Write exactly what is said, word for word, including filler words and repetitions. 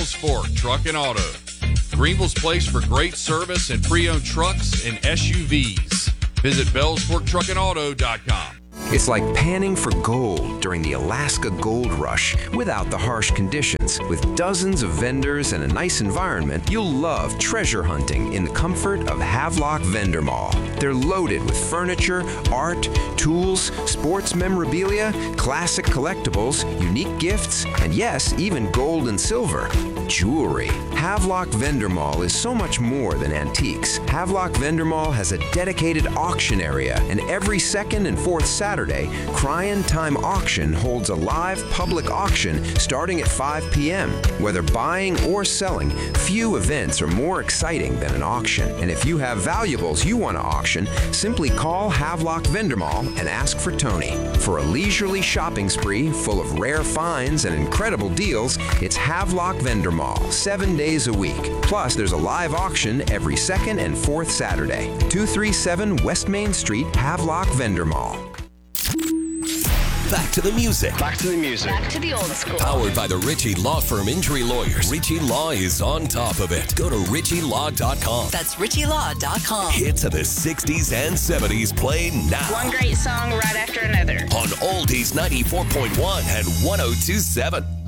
Bell's Fork Truck and Auto. Greenville's place for great service and pre-owned trucks and S U Vs. Visit bells fork truck and auto dot com. It's like panning for gold during the Alaska Gold Rush without the harsh conditions. With dozens of vendors and a nice environment, you'll love treasure hunting in the comfort of Havelock Vendor Mall. They're loaded with furniture, art, tools, sports memorabilia, classic collectibles, unique gifts, and yes, even gold and silver. Jewelry. Havelock Vendor Mall is so much more than antiques. Havelock Vendor Mall has a dedicated auction area, and every second and fourth Saturday, Cryan Time Auction holds a live public auction starting at five p.m. Whether buying or selling, few events are more exciting than an auction. And if you have valuables you want to auction, simply call Havelock Vendor Mall and ask for Tony. For a leisurely shopping spree full of rare finds and incredible deals, it's Havelock Vendor Mall, seven days a week. Plus, there's a live auction every second and fourth Saturday. two thirty-seven West Main Street, Havelock Vendor Mall. Back to the music. Back to the music. Back to the old school. Powered by the Ritchie Law Firm Injury Lawyers. Ritchie Law is on top of it. Go to ritchie law dot com. That's ritchie law dot com. Hits of the sixties and seventies play now. One great song right after another. On Oldies ninety-four point one and one oh two point seven.